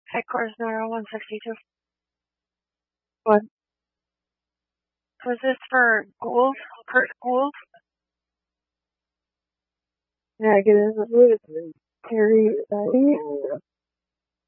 Headquarters number 162. What? Was this for Gould? Kurt Gould? Yeah, I get it. Terry,